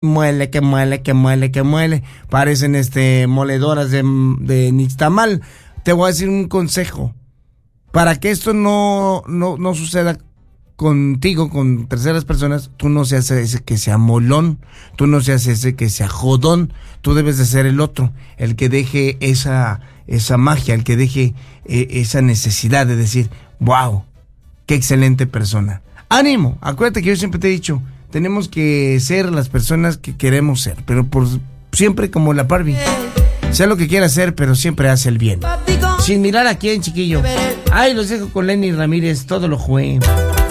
muele, que muele, que muele, que muele. Parecen moledoras de nixtamal. Te voy a decir un consejo. Para que esto no suceda contigo, con terceras personas, tú no seas ese que sea molón, tú no seas ese que sea jodón, tú debes de ser el otro, el que deje esa magia, el que deje esa necesidad de decir, wow, qué excelente persona. ¡Ánimo! Acuérdate que yo siempre te he dicho, tenemos que ser las personas que queremos ser, pero siempre como la Barbie. Sea lo que quiera hacer, pero siempre hace el bien. Sin mirar a quién, chiquillo. Ay, los dejo con Lenny Ramírez, todo lo jugué.